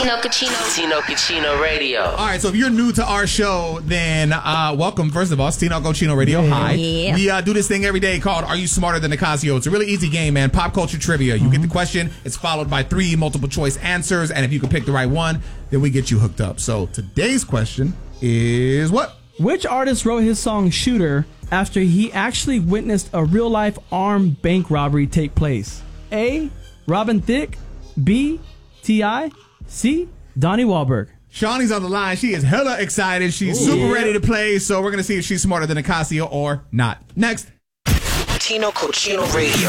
Tino Cucino Radio. All right, so if you're new to our show, then welcome. First of all, it's Tino Cucino Radio. Hi. Yeah. We do this thing every day called Are You Smarter Than Nicasio? It's a really easy game, man. Pop culture trivia. You get the question. It's followed by 3 multiple choice answers. And if you can pick the right one, then we get you hooked up. So today's question is what? Which artist wrote his song Shooter after he actually witnessed a real-life armed bank robbery take place? A. Robin Thicke. B. T.I. C. Donnie Wahlberg. Shawnee's on the line. She is hella excited. She's super ready to play. So we're going to see if she's smarter than Nicasio or not. Next. Tino Cucino Radio.